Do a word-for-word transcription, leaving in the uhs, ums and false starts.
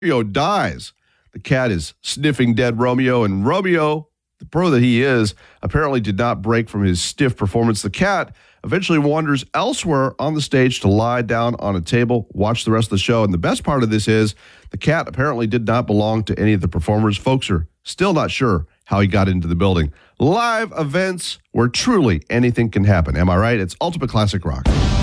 Romeo dies. The cat is sniffing dead Romeo, and Romeo, the pro that he is, apparently did not break from his stiff performance. The cat eventually wanders elsewhere on the stage to lie down on a table, watch the rest of the show. And the best part of this is the cat apparently did not belong to any of the performers. Folks are still not sure how he got into the building. Live events where truly anything can happen. Am I right? It's Ultimate Classic Rock.